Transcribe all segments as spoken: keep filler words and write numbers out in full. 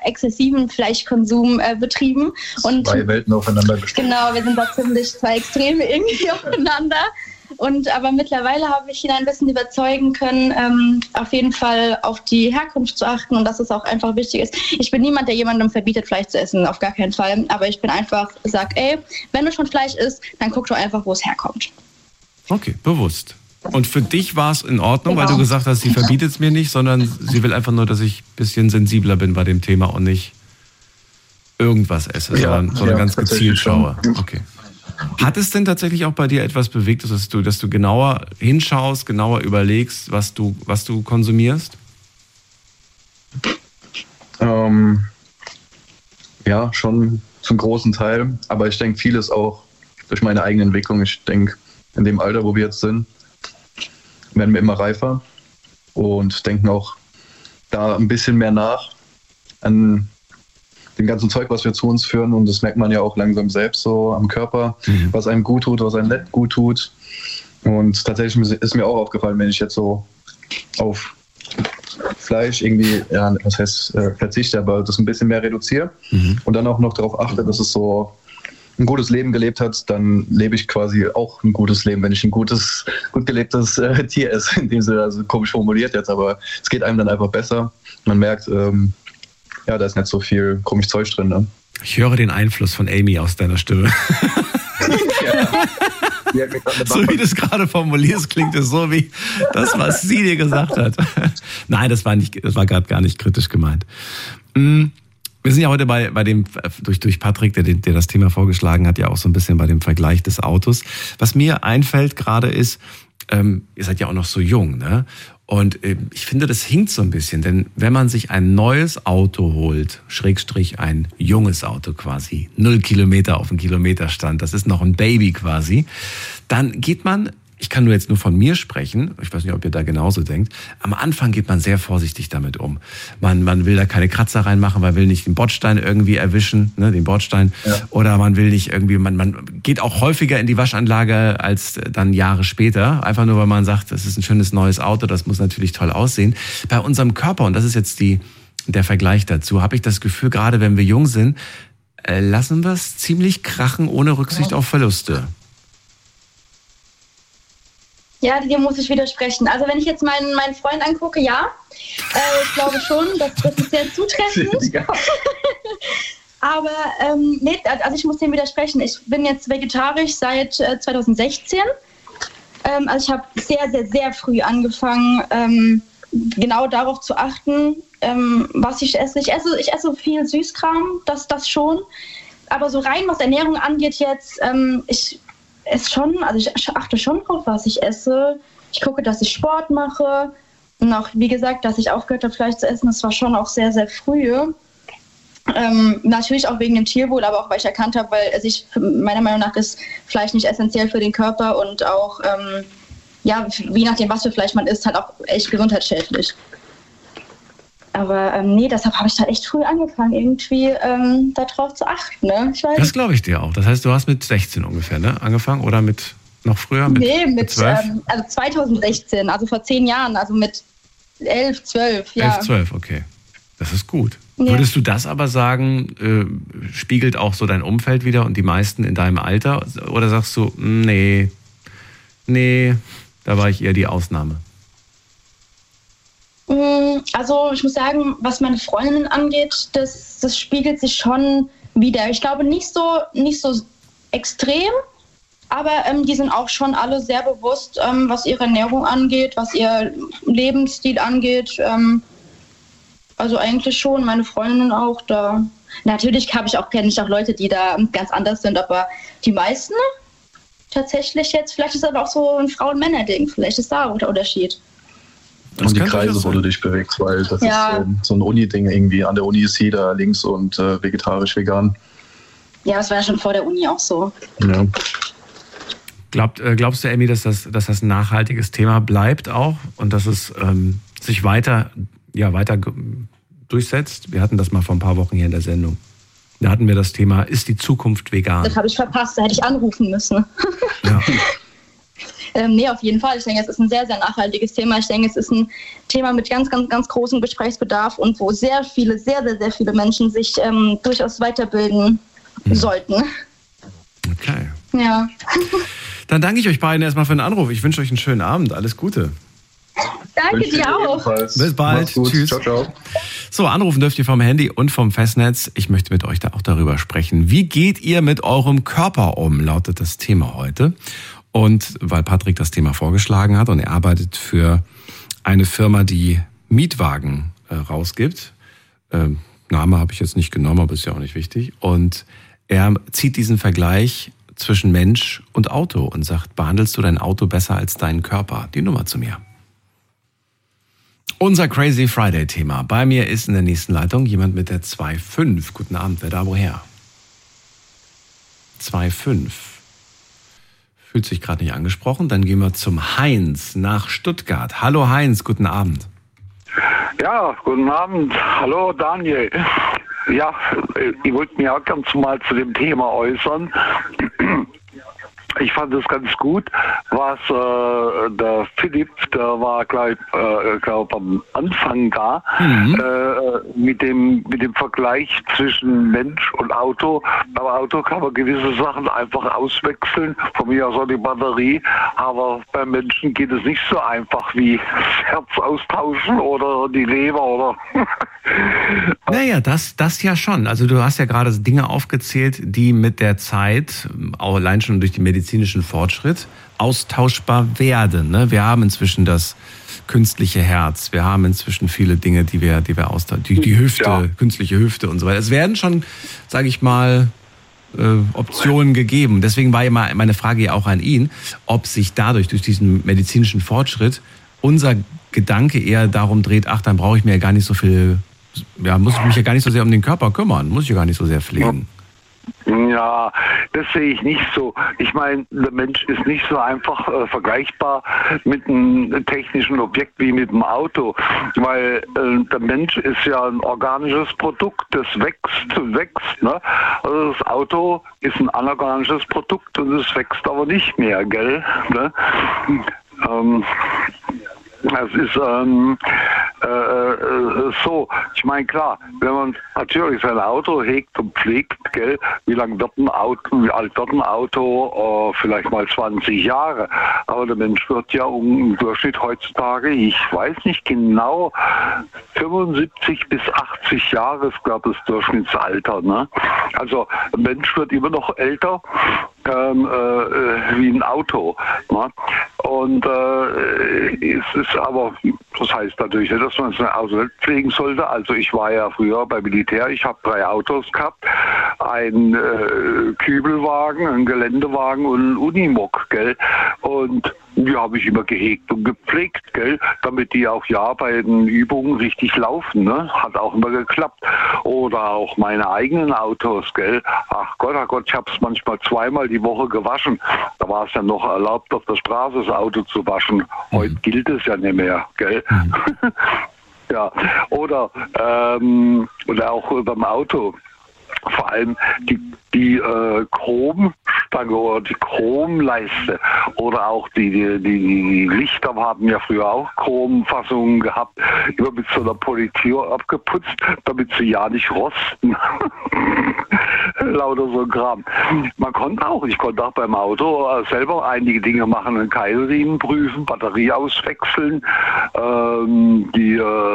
exzessiven Fleischkonsum äh, betrieben. Und zwei Welten aufeinander gestellt. Genau, wir sind da ziemlich zwei Extreme irgendwie aufeinander. Und aber mittlerweile habe ich ihn ein bisschen überzeugen können, ähm, auf jeden Fall auf die Herkunft zu achten und dass es auch einfach wichtig ist. Ich bin niemand, der jemandem verbietet, Fleisch zu essen, auf gar keinen Fall. Aber ich bin einfach, sag, ey, wenn du schon Fleisch isst, dann guck doch einfach, wo es herkommt. Okay, bewusst. Und für dich war es in Ordnung, Genau. weil du gesagt hast, sie verbietet es mir nicht, sondern sie will einfach nur, dass ich ein bisschen sensibler bin bei dem Thema und nicht irgendwas esse, Ja, sondern, sondern ja, ganz gezielt schaue. schon. Okay. Hat es denn tatsächlich auch bei dir etwas bewegt, dass du, dass du genauer hinschaust, genauer überlegst, was du, was du konsumierst? Ähm, ja, schon zum großen Teil. Aber ich denke, vieles auch durch meine eigene Entwicklung. Ich denke, in dem Alter, wo wir jetzt sind, werden wir immer reifer und denken auch da ein bisschen mehr nach an dem ganzen Zeug, was wir zu uns führen. Und das merkt man ja auch langsam selbst so am Körper, mhm. was einem gut tut, was einem nicht gut tut. Und tatsächlich ist mir auch aufgefallen, wenn ich jetzt so auf Fleisch irgendwie, ja, was heißt äh, verzichte, aber das ein bisschen mehr reduziere mhm. und dann auch noch darauf achte, dass es so ein gutes Leben gelebt hat, dann lebe ich quasi auch ein gutes Leben, wenn ich ein gutes, gut gelebtes äh, Tier esse, in dem Sinne, also komisch formuliert jetzt, aber es geht einem dann einfach besser. Man merkt, ähm, ja, da ist nicht so viel komisch Zeug drin. Ne? Ich höre den Einfluss von Amy aus deiner Stimme. Ja. So wie du es gerade formulierst, klingt es so wie das, was sie dir gesagt hat. Nein, das war nicht, das war gerade gar nicht kritisch gemeint. Wir sind ja heute bei, bei dem, durch, durch Patrick, der, der das Thema vorgeschlagen hat, ja auch so ein bisschen bei dem Vergleich des Autos. Was mir einfällt gerade ist, ähm, ihr seid ja auch noch so jung, ne? Und äh, ich finde, das hinkt so ein bisschen, denn wenn man sich ein neues Auto holt, Schrägstrich ein junges Auto quasi, null Kilometer auf dem Kilometerstand, das ist noch ein Baby quasi, dann geht man, ich kann nur jetzt nur von mir sprechen, ich weiß nicht, ob ihr da genauso denkt, am Anfang geht man sehr vorsichtig damit um. Man, man will da keine Kratzer reinmachen, man will nicht den Bordstein irgendwie erwischen, ne, den Bordstein, ja. Oder man will nicht irgendwie, man, man geht auch häufiger in die Waschanlage als dann Jahre später, einfach nur, weil man sagt, das ist ein schönes neues Auto, das muss natürlich toll aussehen. Bei unserem Körper, und das ist jetzt die, der Vergleich dazu, habe ich das Gefühl, gerade wenn wir jung sind, äh, lassen wir es ziemlich krachen, ohne Rücksicht auf Verluste. Ja, dir muss ich widersprechen. Also wenn ich jetzt meinen, meinen Freund angucke, ja, äh, ich glaube schon, das, das ist sehr zutreffend. Aber ähm, nee, also ich muss dem widersprechen. Ich bin jetzt vegetarisch seit äh, zwanzig sechzehn. Ähm, also ich habe sehr, sehr, sehr früh angefangen, ähm, genau darauf zu achten, ähm, was ich esse. Ich esse, ich esse viel Süßkram, das, das schon. Aber so rein, was Ernährung angeht jetzt, ähm, ich esse schon, also ich achte schon drauf, was ich esse. Ich gucke, dass ich Sport mache. Und auch, wie gesagt, dass ich aufgehört habe, Fleisch zu essen, das war schon auch sehr, sehr früh. Ähm, natürlich auch wegen dem Tierwohl, aber auch, weil ich erkannt habe, weil also ich, meiner Meinung nach ist Fleisch nicht essentiell für den Körper und auch, ähm, ja, je nachdem, was für Fleisch man isst, halt auch echt gesundheitsschädlich. Aber ähm, nee, deshalb habe ich da echt früh angefangen, irgendwie ähm, darauf zu achten. Ne? Ich weiß. Das glaube ich dir auch. Das heißt, du hast mit sechzehn ungefähr, ne, angefangen oder mit noch früher? Mit, nee, mit, mit zwölf? Ähm, also zwanzig sechzehn, also vor zehn Jahren, also mit elf, zwölf, ja. elf, zwölf, okay. Das ist gut. Ja. Würdest du das aber sagen, äh, spiegelt auch so dein Umfeld wieder und die meisten in deinem Alter? Oder sagst du, nee, nee, da war ich eher die Ausnahme? Also ich muss sagen, was meine Freundinnen angeht, das, das spiegelt sich schon wieder. Ich glaube nicht so, nicht so extrem, aber ähm, die sind auch schon alle sehr bewusst, ähm, was ihre Ernährung angeht, was ihr Lebensstil angeht. Ähm, also eigentlich schon, meine Freundinnen auch da. Natürlich habe ich auch, kenne ich auch Leute, die da ganz anders sind, aber die meisten tatsächlich jetzt, vielleicht ist es aber auch so ein Frauen-Männer-Ding, vielleicht ist da auch der Unterschied. Das und die Kreise, wo du dich bewegst, weil das ja. ist so, so ein Uni-Ding irgendwie. An der Uni ist jeder links und äh, vegetarisch, vegan. Ja, das war ja schon vor der Uni auch so. Ja. Glaubt, äh, glaubst du, Amy, dass das, dass das ein nachhaltiges Thema bleibt auch und dass es ähm, sich weiter, ja, weiter durchsetzt? Wir hatten das mal vor ein paar Wochen hier in der Sendung. Da hatten wir das Thema, ist die Zukunft vegan? Das habe ich verpasst, da hätte ich anrufen müssen. Ja. Ähm, nee, auf jeden Fall. Ich denke, es ist ein sehr, sehr nachhaltiges Thema. Ich denke, es ist ein Thema mit ganz, ganz, ganz großem Gesprächsbedarf und wo sehr viele, sehr, sehr, sehr viele Menschen sich ähm, durchaus weiterbilden mhm. sollten. Okay. Ja. Dann danke ich euch beiden erstmal für den Anruf. Ich wünsche euch einen schönen Abend. Alles Gute. Danke dir auch. Ebenfalls. Bis bald. Tschüss. Ciao, ciao. So, anrufen dürft ihr vom Handy und vom Festnetz. Ich möchte mit euch da auch darüber sprechen. Wie geht ihr mit eurem Körper um, lautet das Thema heute. Und weil Patrick das Thema vorgeschlagen hat und er arbeitet für eine Firma, die Mietwagen äh, rausgibt. Ähm, Name habe ich jetzt nicht genommen, aber ist ja auch nicht wichtig. Und er zieht diesen Vergleich zwischen Mensch und Auto und sagt, behandelst du dein Auto besser als deinen Körper? Die Nummer zu mir. Unser Crazy Friday-Thema. Bei mir ist in der nächsten Leitung jemand mit der zwei fünf. Guten Abend, wer da woher? zwei fünf. Fühlt sich gerade nicht angesprochen. Dann gehen wir zum Heinz nach Stuttgart. Hallo Heinz, guten Abend. Ja, guten Abend. Hallo Daniel. Ja, ich wollte mich auch ganz mal zu dem Thema äußern. Ich fand es ganz gut, was äh, der Philipp, der war gleich, äh, glaub, am Anfang da, mhm. äh, mit dem mit dem Vergleich zwischen Mensch und Auto. Beim Auto kann man gewisse Sachen einfach auswechseln, von mir aus auch die Batterie, aber beim Menschen geht es nicht so einfach wie das Herz austauschen oder die Leber oder... Naja, das, das ja schon. Also du hast ja gerade Dinge aufgezählt, die mit der Zeit, auch allein schon durch den medizinischen Fortschritt, austauschbar werden. Ne? Wir haben inzwischen das künstliche Herz, wir haben inzwischen viele Dinge, die wir, die wir austauschen, die, die Hüfte, ja. künstliche Hüfte und so weiter. Es werden schon, sage ich mal, äh, Optionen gegeben. Deswegen war ja mal meine Frage ja auch an ihn, ob sich dadurch, durch diesen medizinischen Fortschritt, unser Gedanke eher darum dreht, ach, dann brauche ich mir ja gar nicht so viel, ja, muss ich mich ja gar nicht so sehr um den Körper kümmern, muss ich ja gar nicht so sehr pflegen. Ja, das sehe ich nicht so. Ich meine, der Mensch ist nicht so einfach äh, vergleichbar mit einem technischen Objekt wie mit dem Auto, weil äh, der Mensch ist ja ein organisches Produkt, das wächst und wächst. Ne? Also das Auto ist ein anorganisches Produkt und es wächst aber nicht mehr, gell? Ne? Ähm, Es ist ähm, äh, äh, so, ich meine klar, wenn man natürlich sein Auto hegt und pflegt, gell, wie lange wird ein Auto, wie alt wird ein Auto, äh, vielleicht mal zwanzig Jahre, aber der Mensch wird ja um, im Durchschnitt heutzutage, ich weiß nicht genau, fünfundsiebzig bis achtzig Jahre ist, glaube ich, das Durchschnittsalter. Ne? Also ein Mensch wird immer noch älter ähm, äh, wie ein Auto. Ne? Und äh, es ist aber, das heißt natürlich nicht, dass man sein Auto nicht pflegen sollte. Also ich war ja früher beim Militär, ich habe drei Autos gehabt, einen äh, Kübelwagen, einen Geländewagen und einen Unimog, gell? Und die habe ich immer gehegt und gepflegt, gell? Damit die auch ja bei den Übungen richtig laufen, ne? Hat auch immer geklappt. Oder auch meine eigenen Autos, gell? Ach Gott, ach Gott, ich habe es manchmal zweimal die Woche gewaschen. Da war es ja noch erlaubt, auf der Straße das Auto zu waschen. Heute gilt es ja nicht mehr, gell? Mhm. Ja, oder, ähm, oder auch beim Auto. Vor allem die, die äh, Chromstange oder die Chromleiste oder auch die, die, die Lichter haben ja früher auch Chromfassungen gehabt, immer mit so einer Politur abgeputzt, damit sie ja nicht rosten. Lauter so ein Kram. Man konnte auch, ich konnte auch beim Auto äh, selber einige Dinge machen, einen Keilriemen prüfen, Batterie auswechseln, ähm, die,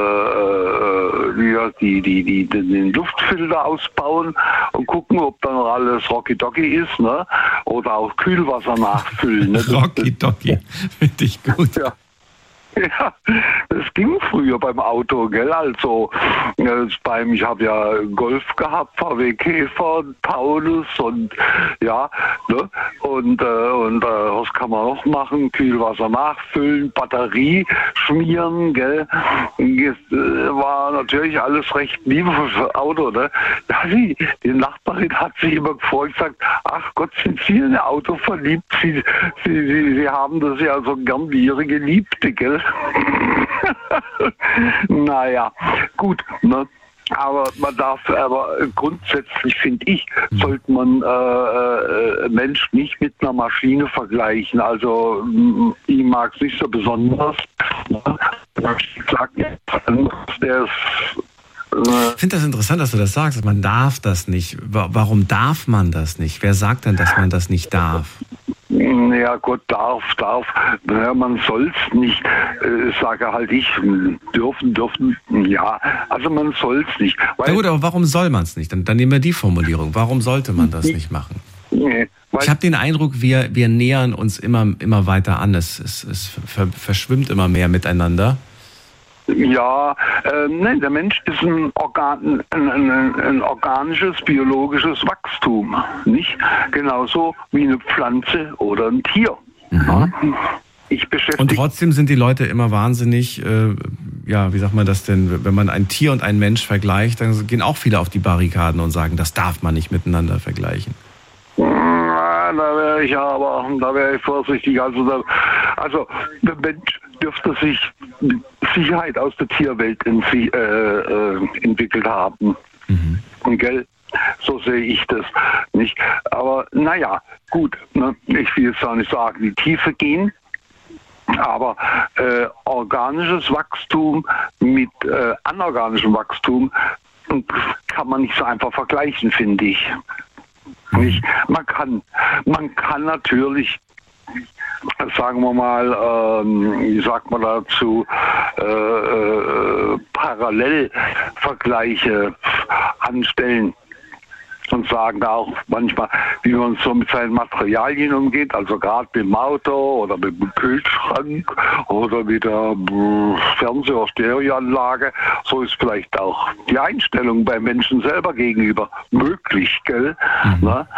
äh, die, die, die, die, den Luftfilter ausbauen und gucken, ob dann alles Rocky-Docky ist, ne? Oder auch Kühlwasser nachfüllen. Ne? Rocky-Docky, finde ich gut. Ja. Ja, das ging früher beim Auto, gell? Also äh, beim, ich habe ja Golf gehabt, V W Käfer, Taunus und ja, ne? Und, äh, und äh, was kann man noch machen? Kühlwasser nachfüllen, Batterie schmieren, gell? Jetzt, äh, war natürlich alles recht liebevoll für Auto, ne? Ja, die, die Nachbarin hat sich immer gefreut und gesagt, ach Gott, sind Sie in ein Auto verliebt? Sie, Sie, Sie, Sie haben das ja so gern wie Ihre Geliebte, gell? Naja, gut, ne? Aber man darf, aber grundsätzlich finde ich, sollte man äh, äh, Mensch nicht mit einer Maschine vergleichen. Also ich mag es nicht so besonders. Ich sage jetzt, der ist. Ich finde das interessant, dass du das sagst. Man darf das nicht. Warum darf man das nicht? Wer sagt denn, dass man das nicht darf? Ja Gott, darf, darf. Ja, man soll es nicht, äh, sage halt ich, dürfen, dürfen, ja. Also man soll es nicht. Na gut, aber warum soll man es nicht? Dann, dann nehmen wir die Formulierung. Warum sollte man das nicht machen? Nee, ich habe den Eindruck, wir, wir nähern uns immer, immer weiter an. Es, es, es verschwimmt immer mehr miteinander. Ja, äh, nein, der Mensch ist ein, Organ, ein, ein, ein organisches, biologisches Wachstum, nicht? Genauso wie eine Pflanze oder ein Tier. Mhm. Ja? Ich beschäftige und trotzdem sind die Leute immer wahnsinnig, äh, ja, wie sagt man das denn, wenn man ein Tier und einen Mensch vergleicht, dann gehen auch viele auf die Barrikaden und sagen, das darf man nicht miteinander vergleichen. Da wäre ich aber, da wäre ich vorsichtig. Also, da, also der Mensch dürfte sich mit Sicherheit aus der Tierwelt in, äh, äh, entwickelt haben. Mhm. Und gell, so sehe ich das nicht. Aber naja, gut, ne? Ich will jetzt auch nicht sagen, in die Tiefe gehen. Aber äh, organisches Wachstum mit äh, anorganischem Wachstum kann man nicht so einfach vergleichen, finde ich. Nicht. Man kann, man kann natürlich, sagen wir mal, ähm, wie sagt man dazu, äh, äh, Parallelvergleiche anstellen und sagen auch manchmal, wie man so mit seinen Materialien umgeht, also gerade mit dem Auto oder mit dem Kühlschrank oder mit der Fernseh- oder Stereoanlage. So ist vielleicht auch die Einstellung bei Menschen selber gegenüber möglich, gell? Mhm. Na?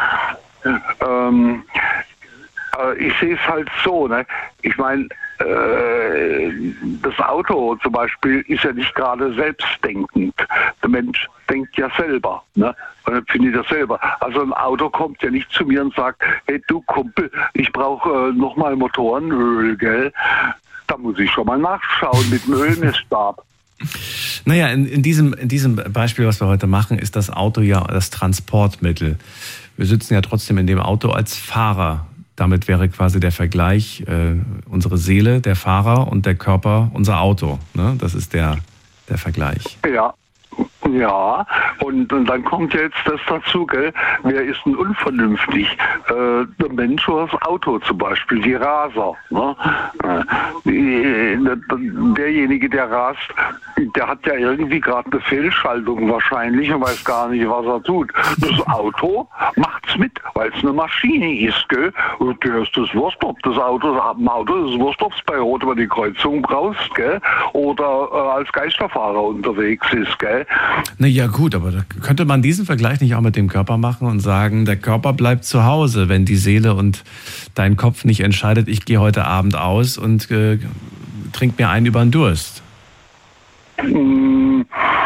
Ähm, äh, ich sehe es halt so, ne? Ich meine, äh, das Auto zum Beispiel ist ja nicht gerade selbstdenkend. Der Mensch denkt ja selber, ne? Und dann finde ich das selber. Also ein Auto kommt ja nicht zu mir und sagt, hey du Kumpel, ich brauche äh, nochmal Motorenöl, gell? Da muss ich schon mal nachschauen mit dem Ölmessstab. Naja, in, in, diesem, in diesem Beispiel, was wir heute machen, ist das Auto ja das Transportmittel. Wir sitzen ja trotzdem in dem Auto als Fahrer. Damit wäre quasi der Vergleich äh, unsere Seele, der Fahrer, und der Körper, unser Auto. Ne? Das ist der, der Vergleich. Ja. Ja, und, und dann kommt jetzt das dazu, gell? Wer ist denn unvernünftig? Äh, der Mensch oder das Auto zum Beispiel, die Raser. Ne? Äh, die, derjenige, der rast, der hat ja irgendwie gerade eine Fehlschaltung wahrscheinlich und weiß gar nicht, was er tut. Das Auto macht's mit, weil es eine Maschine ist, gell? Und der ist das Wurst, ob das Auto, am Auto ist es Wurst, ob es bei Rot über die Kreuzung brauchst, gell? Oder äh, als Geisterfahrer unterwegs ist, gell? Na ja, gut, aber da könnte man diesen Vergleich nicht auch mit dem Körper machen und sagen, der Körper bleibt zu Hause, wenn die Seele und dein Kopf nicht entscheidet, ich gehe heute Abend aus und äh, trink mir einen über den Durst. Mm,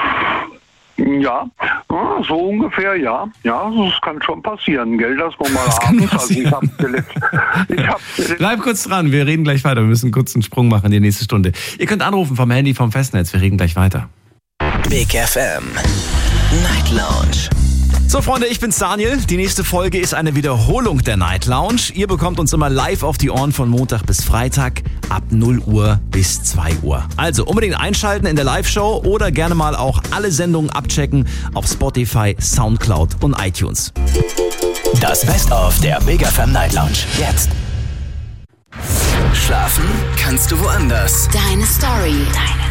ja, so ungefähr, ja. Ja, das kann schon passieren, gell, dass man mal abends, also ich hab's zuletzt, ich hab's zuletzt. Bleib kurz dran, wir reden gleich weiter, wir müssen kurz einen Sprung machen in die nächste Stunde. Ihr könnt anrufen vom Handy, vom Festnetz, wir reden gleich weiter. Big F M Night Lounge. So Freunde, ich bin's Daniel. Die nächste Folge ist eine Wiederholung der Night Lounge. Ihr bekommt uns immer live auf die Ohren von Montag bis Freitag ab null Uhr bis zwei Uhr. Also unbedingt einschalten in der Live-Show oder gerne mal auch alle Sendungen abchecken auf Spotify, Soundcloud und iTunes. Das Best-of der Big F M Night Lounge. Jetzt. Schlafen kannst du woanders. Deine Story. Deine